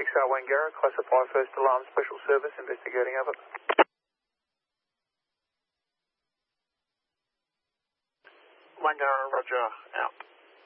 6R Wangara, classify first alarm, special service, investigating over. Wangara, roger, out.